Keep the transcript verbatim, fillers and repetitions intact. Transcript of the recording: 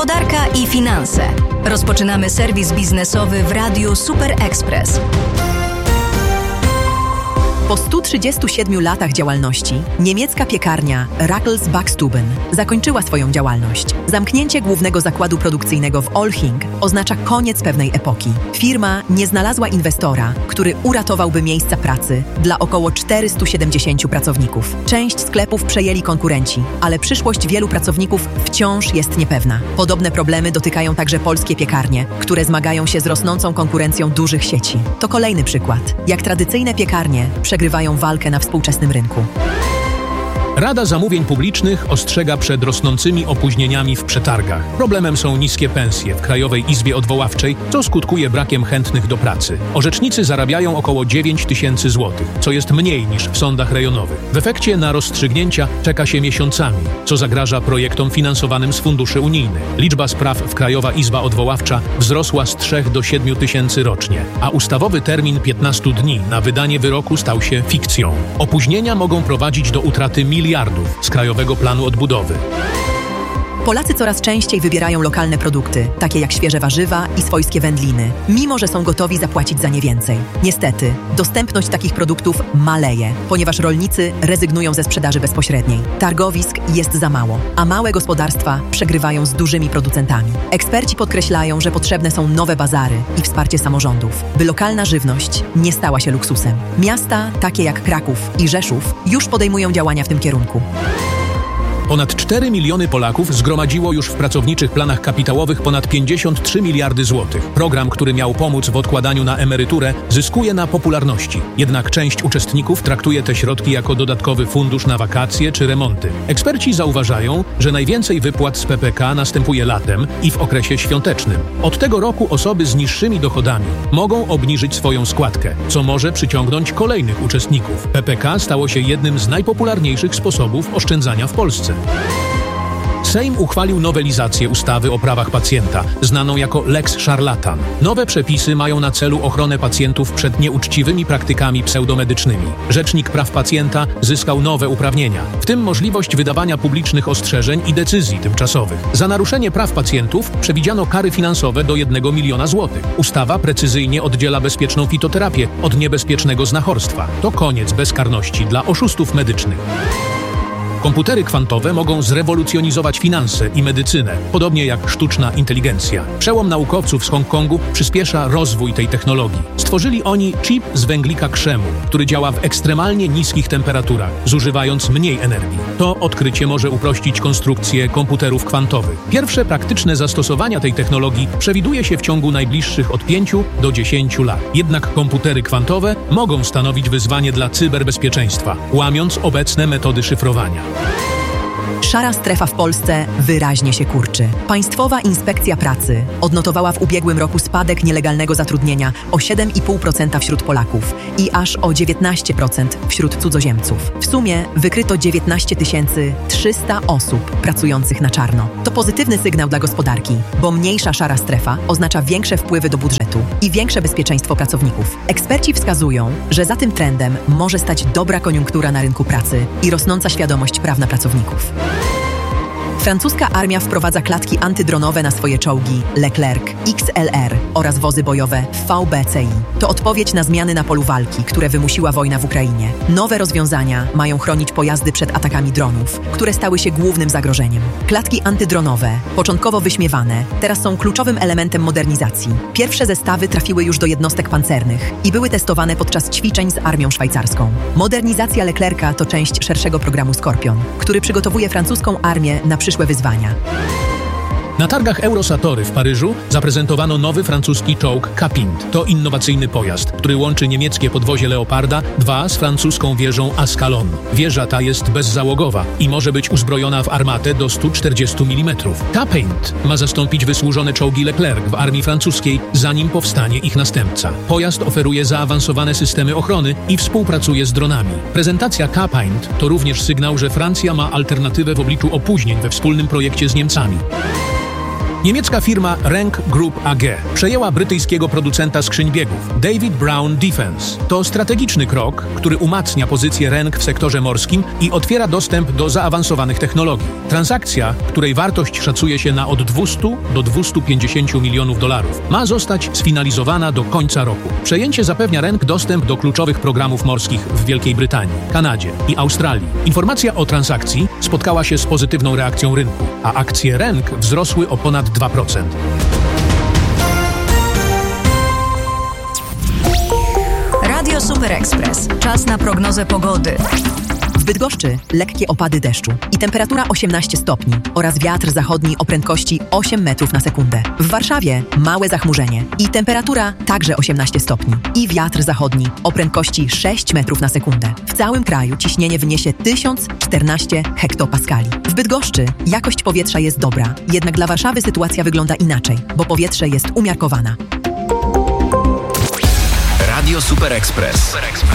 Gospodarka i finanse. Rozpoczynamy serwis biznesowy w Radiu Super Express. Po stu trzydziestu siedmiu latach działalności niemiecka piekarnia Rackels Backstuben zakończyła swoją działalność. Zamknięcie głównego zakładu produkcyjnego w Olching oznacza koniec pewnej epoki. Firma nie znalazła inwestora, który uratowałby miejsca pracy dla około czterystu siedemdziesięciu pracowników. Część sklepów przejęli konkurenci, ale przyszłość wielu pracowników wciąż jest niepewna. Podobne problemy dotykają także polskie piekarnie, które zmagają się z rosnącą konkurencją dużych sieci. To kolejny przykład, jak tradycyjne piekarnie przegrywają walkę na współczesnym rynku. Rada Zamówień Publicznych ostrzega przed rosnącymi opóźnieniami w przetargach. Problemem są niskie pensje w Krajowej Izbie Odwoławczej, co skutkuje brakiem chętnych do pracy. Orzecznicy zarabiają około dziewięć tysięcy złotych, co jest mniej niż w sądach rejonowych. W efekcie na rozstrzygnięcia czeka się miesiącami, co zagraża projektom finansowanym z funduszy unijnych. Liczba spraw w Krajowa Izba Odwoławcza wzrosła z trzech do siedmiu tysięcy rocznie, a ustawowy termin piętnastu dni na wydanie wyroku stał się fikcją. Opóźnienia mogą prowadzić do utraty miliardów miliardów z Krajowego Planu Odbudowy. Polacy coraz częściej wybierają lokalne produkty, takie jak świeże warzywa i swojskie wędliny, mimo że są gotowi zapłacić za nie więcej. Niestety, dostępność takich produktów maleje, ponieważ rolnicy rezygnują ze sprzedaży bezpośredniej. Targowisk jest za mało, a małe gospodarstwa przegrywają z dużymi producentami. Eksperci podkreślają, że potrzebne są nowe bazary i wsparcie samorządów, by lokalna żywność nie stała się luksusem. Miasta, takie jak Kraków i Rzeszów, już podejmują działania w tym kierunku. Ponad cztery miliony Polaków zgromadziło już w pracowniczych planach kapitałowych ponad pięćdziesiąt trzy miliardy złotych. Program, który miał pomóc w odkładaniu na emeryturę, zyskuje na popularności. Jednak część uczestników traktuje te środki jako dodatkowy fundusz na wakacje czy remonty. Eksperci zauważają, że najwięcej wypłat z P P K następuje latem i w okresie świątecznym. Od tego roku osoby z niższymi dochodami mogą obniżyć swoją składkę, co może przyciągnąć kolejnych uczestników. P P K stało się jednym z najpopularniejszych sposobów oszczędzania w Polsce. Sejm uchwalił nowelizację ustawy o prawach pacjenta, znaną jako Lex Szarlatan. Nowe przepisy mają na celu ochronę pacjentów przed nieuczciwymi praktykami pseudomedycznymi. Rzecznik Praw Pacjenta zyskał nowe uprawnienia, w tym możliwość wydawania publicznych ostrzeżeń i decyzji tymczasowych. Za naruszenie praw pacjentów przewidziano kary finansowe do jednego miliona złotych. Ustawa precyzyjnie oddziela bezpieczną fitoterapię od niebezpiecznego znachorstwa. To koniec bezkarności dla oszustów medycznych. Komputery kwantowe mogą zrewolucjonizować finanse i medycynę, podobnie jak sztuczna inteligencja. Przełom naukowców z Hongkongu przyspiesza rozwój tej technologii. Stworzyli oni chip z węglika krzemu, który działa w ekstremalnie niskich temperaturach, zużywając mniej energii. To odkrycie może uprościć konstrukcję komputerów kwantowych. Pierwsze praktyczne zastosowania tej technologii przewiduje się w ciągu najbliższych od pięciu do dziesięciu lat. Jednak komputery kwantowe mogą stanowić wyzwanie dla cyberbezpieczeństwa, łamiąc obecne metody szyfrowania. Szara strefa w Polsce wyraźnie się kurczy. Państwowa Inspekcja Pracy odnotowała w ubiegłym roku spadek nielegalnego zatrudnienia o siedem i pół procent wśród Polaków i aż o dziewiętnaście procent wśród cudzoziemców. W sumie wykryto dziewiętnaście tysięcy trzysta osób pracujących na czarno. To pozytywny sygnał dla gospodarki, bo mniejsza szara strefa oznacza większe wpływy do budżetu i większe bezpieczeństwo pracowników. Eksperci wskazują, że za tym trendem może stać dobra koniunktura na rynku pracy i rosnąca świadomość prawna pracowników. Francuska armia wprowadza klatki antydronowe na swoje czołgi Leclerc X L R oraz wozy bojowe V B C I. To odpowiedź na zmiany na polu walki, które wymusiła wojna w Ukrainie. Nowe rozwiązania mają chronić pojazdy przed atakami dronów, które stały się głównym zagrożeniem. Klatki antydronowe, początkowo wyśmiewane, teraz są kluczowym elementem modernizacji. Pierwsze zestawy trafiły już do jednostek pancernych i były testowane podczas ćwiczeń z armią szwajcarską. Modernizacja Leclerca to część szerszego programu Skorpion, który przygotowuje francuską armię na przyszłość wyzwania. Na targach Eurosatory w Paryżu zaprezentowano nowy francuski czołg Capint. To innowacyjny pojazd, który łączy niemieckie podwozie Leoparda dwa z francuską wieżą Ascalon. Wieża ta jest bezzałogowa i może być uzbrojona w armatę do stu czterdziestu milimetrów. Capint ma zastąpić wysłużone czołgi Leclerc w armii francuskiej, zanim powstanie ich następca. Pojazd oferuje zaawansowane systemy ochrony i współpracuje z dronami. Prezentacja Capint to również sygnał, że Francja ma alternatywę w obliczu opóźnień we wspólnym projekcie z Niemcami. Niemiecka firma Renk Group A G przejęła brytyjskiego producenta skrzyń biegów David Brown Defence. To strategiczny krok, który umacnia pozycję Renk w sektorze morskim i otwiera dostęp do zaawansowanych technologii. Transakcja, której wartość szacuje się na od dwieście do dwustu pięćdziesięciu milionów dolarów, ma zostać sfinalizowana do końca roku. Przejęcie zapewnia Renk dostęp do kluczowych programów morskich w Wielkiej Brytanii, Kanadzie i Australii. Informacja o transakcji spotkała się z pozytywną reakcją rynku, a akcje Renk wzrosły o ponad dwa procent. Radio Super Express. Czas na prognozę pogody. W Bydgoszczy lekkie opady deszczu i temperatura osiemnaście stopni oraz wiatr zachodni o prędkości osiem metrów na sekundę. W Warszawie małe zachmurzenie i temperatura także osiemnaście stopni i wiatr zachodni o prędkości sześć metrów na sekundę. W całym kraju ciśnienie wyniesie tysiąc czternaście hektopaskali. W Bydgoszczy jakość powietrza jest dobra, jednak dla Warszawy sytuacja wygląda inaczej, bo powietrze jest umiarkowana. Radio Super Express.